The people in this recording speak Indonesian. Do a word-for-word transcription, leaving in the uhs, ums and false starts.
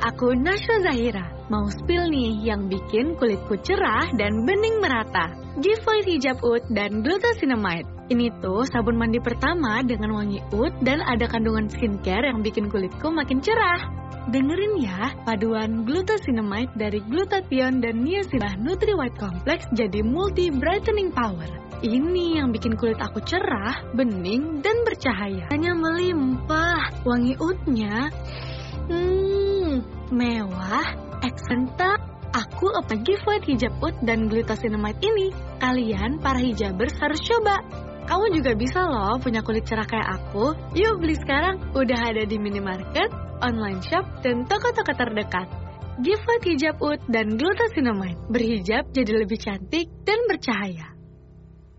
aku Nashwa Zahira. Mau spill nih yang bikin kulitku cerah dan bening merata. Giveaway hijab oud dan glucosinamide. Ini tuh sabun mandi pertama dengan wangi oud dan ada kandungan skincare yang bikin kulitku makin cerah. Dengerin ya, paduan glucosinamide dari glutathione dan niacinamide Nutri White Complex jadi multi brightening power. Ini yang bikin kulit aku cerah, bening, dan bercahaya. Hanya melimpah, wangi oudnya Hmm, mewah, eksenta. Aku apa giveaway hijab oud dan glucosinamide ini. Kalian para hijabers harus coba. Kamu juga bisa loh punya kulit cerah kayak aku. Yuk beli sekarang. Udah ada di minimarket, online shop, dan toko-toko terdekat. Giveaway hijab oud dan glucosinamide. Berhijab jadi lebih cantik dan bercahaya.